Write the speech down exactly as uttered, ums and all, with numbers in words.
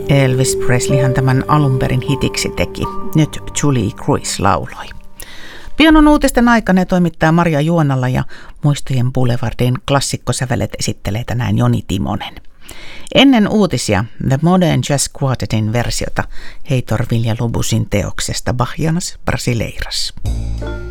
Elvis Presleyhän tämän alunperin hitiksi teki. Nyt Julie Cruz lauloi. Pianon uutisten aikana toimittaa Maria Juonalla ja Muistojen Boulevardin klassikkosävelet esittelee tänään Joni Timonen. Ennen uutisia The Modern Jazz Quartetin versiota Heitor Villalobos teoksesta Bahianas Brasileiras.